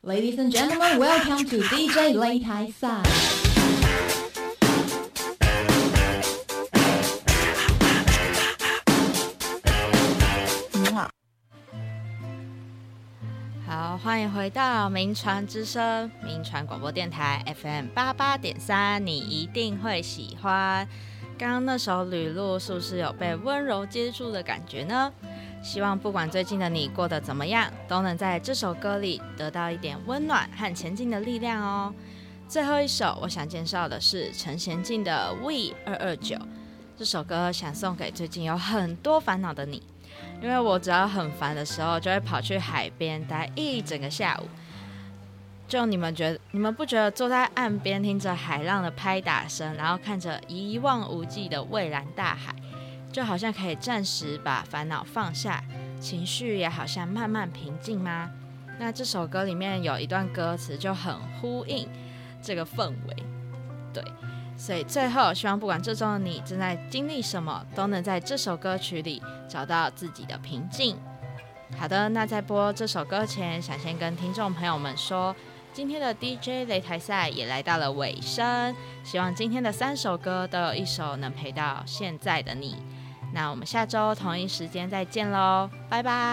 Ladies and gentlemen, welcome to DJ 擂台赛。 好，欢迎回到名传之声，名传广播电台 FM 88.3，你一定会喜欢。刚刚那首旅路是不是有被温柔接住的感觉呢？希望不管最近的你过得怎么样，都能在这首歌里得到一点温暖和前进的力量哦。最后一首我想介绍的是陈娴静的 We 229，这首歌想送给最近有很多烦恼的你。因为我只要很烦的时候，就会跑去海边待一整个下午。就你们不觉得坐在岸边听着海浪的拍打声，然后看着一望无际的蔚蓝大海，就好像可以暂时把烦恼放下，情绪也好像慢慢平静吗？那这首歌里面有一段歌词就很呼应这个氛围，对。所以最后希望不管这周的你正在经历什么，都能在这首歌曲里找到自己的平静。好的，那在播这首歌前，想先跟听众朋友们说，今天的 DJ 擂台赛也来到了尾声，希望今天的3首歌都有一首能陪到现在的你。那我们下周同一时间再见咯，拜拜。